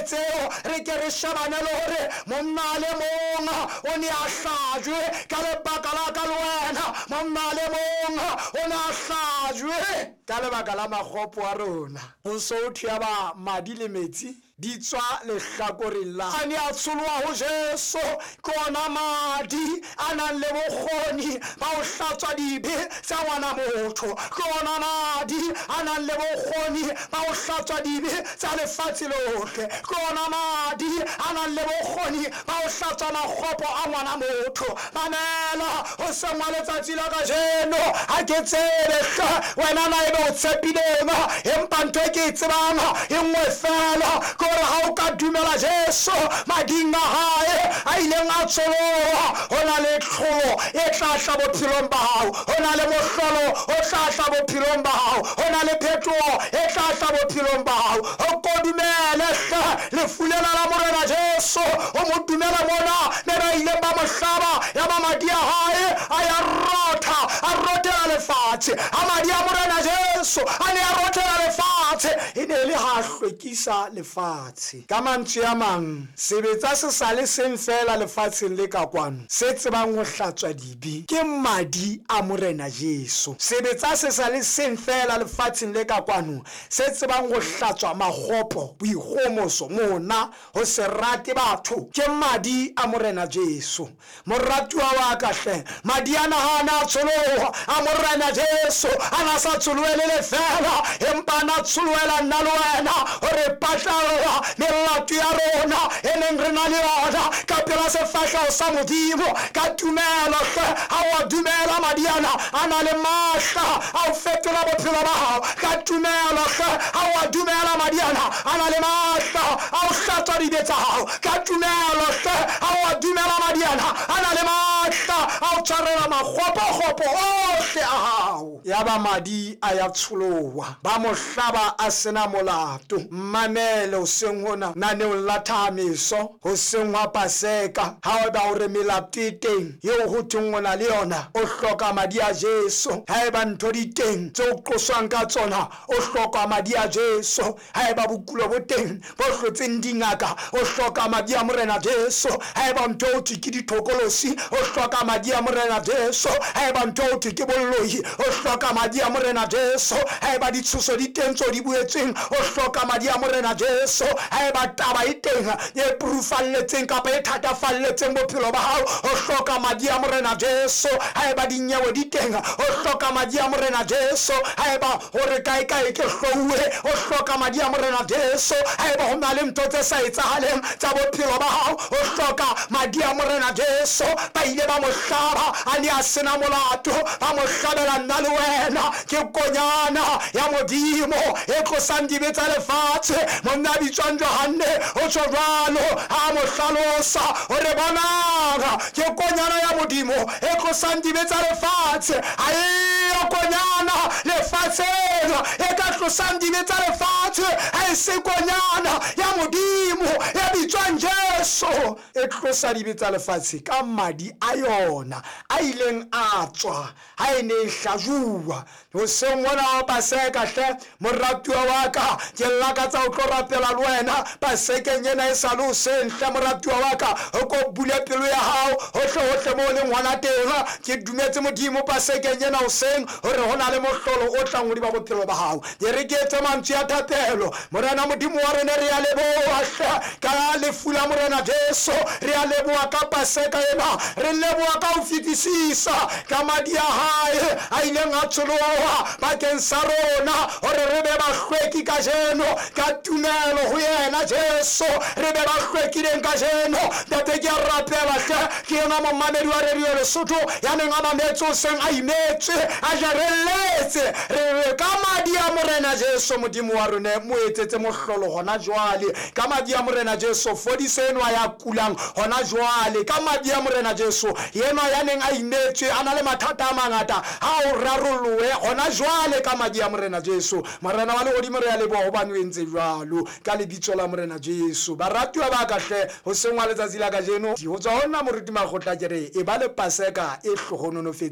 tseo re ke re shebane le hore monna le monga o ne a hlajwe ka lebaka la ka le wena monna le monga o ne a hlajwe ka lebaka la magopo a rona o so thya ba madi le metsi di tswa lehlakoreng la a ne a tsholoa ho Jesu kona madi a nang le bokgoni ba ho hlatswa dibe tsa ngwana motho kona madi a nang le bokgoni ba ho hlatswa dibe tsa lefatshe lohle kona madi a nang le bokgoni ba ho hlatswa magopo a ngwana motho mamela ho sengwa letsatsi la kajeno ha ke tsebe wena na ebe o tshepileng empa ntho e ke e tsebang e nngwe fela gore ha o ka dumela Jesu mading a hae a ileng a tsholoha ho na le tlholo e tla tla bophelong ba hao ho na le mohlolo o tla tla bophelong ba hao ho na le phetoho e tla tla bophelong ba hao o ko dumele lefulela la morena Jesu o mo dumela mona ne ba ile ba mohlaba ya madi a hae a ya a rotela lefatshe a madi a morena Jesu a ne a rotela lefatshe e ne le ha hlwekisa lefatshe ka mantswe a mang sebetsa se sale seng fela lefatsheng le ka kwano se tsebang ho hlatswa dibi ke madi a morena Jesu sebetsa se sale seng fela lefatsheng le ka kwano se tsebang ho hlatswa magopo boikgomoso mona ho se rate batho ke madi a morena Jesu moratuwa wa ka hle madi ana hana tsholoha a morena Jesu ana sa tsholoele le fela empa na tsholoela nna le wena hore patlawa melato ya rona e neng re na le yona ka pela sefahleho sa Modimo ka tumelo ha wa dumela madi ana a na le mahla a o fetola bophelo ba hao ka tumelo ha wa dumela madi ana a na le mahla a o hlatswa dibe tsa hao ka tumelo ha wa dumela madi ana a na le mahla a o tshwarela magopo ohle a hao ya ba madi a ya tsholoha ba mohlaba a sena molato mamele o seng hona nane o lathamiso ho seng wa paseka ha o ba o re melato e teng eo ho thongona le yona o hloka madi a Jesu ha eba ntho di teng tse o qoswang ka tsona o hloka madi a Jesu ha eba bokulo bo teng bo hlotseng dingaka o hloka madi a morena Jesu ha eba ntho o thiki dithokolosi o hloka madi a morena Jesu ha eba ntho o thiki bolloyi o hloka madi a morena Jesu ha eba ditshoso di teng tso di buetseng o hloka madi a morena Jesu ha eba taba e teng e prufalletseng kapa e thatafalletseng bophelo ba hao o hloka madi a morena Jesu ha eba dinyewe di teng o hloka madi a morena Jesu ha eba hore kae ke hlouwe o hloka madi a morena Jesu ha eba ho na le ntho tse sa etsahaleng tsa bophelo ba hao o hloka madi a morena Jesu ba ile ba mohlaba a ne a sena molato ba mohlabela nna le wena ke konyana ya Modimo e tlosang dibe tsa lefatshe monna bitswang Johane o tsho jwalo a mo hlalosa hore bonanga ke konyana ya Modimo e tlosang dibe tsa lefatshe a e konyana lefatsheng e ka tlosang dibe tsa lefatshe a e se konyana ya Modimo e bitswang Jesu e tlosa dibe tsa lefatshe ka madi a yona a ileng a tswa ha ene hlajuwa ho sengwana wa paseka hle moratuwa wa ka ke lakatsa o tlo rapela le wena pasekeng ena e sa le sentle moratuwa wa ka o ko bule pelo ya hao hohle mo le ngwana teng ke dumetse Modimo pasekeng ena o seng hore hona le mohlolo o tlang ho di ba bophelo ba hao ke re ke tse mantswe ya thapelo morena Modimo wa rena re ya leboha ka lefula morena Jesu re ya leboha ka paseka ena re leboha ka ho fetisisa ka madi a hae a ileng a tsholoha bakeng sa rona hore re be bahlweki ka jeno ka tumelo ho yena Jesu re be bahlwekileng ka jeno tate ke a rapela ke yena momamedi wa radio Lesotho ya neng a mametse o seng a imetse a jarelletse re ka madi a morena Jesu Modimo wa rona mo etsetse mohlolo hona jwale ka madi a morena Jesu fodiseno ya kulang hona jwale ka madi a morena Jesu yena ya neng a imetse ana le mathata a mangata ha o rarollowe hona jwale ka madi a morena Jesu morena wa legodimo re ya leboha hobane o entse jwalo ka lebitso la morena Jesu baratuwa ba ka hle ho sengwa letsatsi la kajeno ho tswa hona moruti makgotla ke re e ba le paseka e hlohonono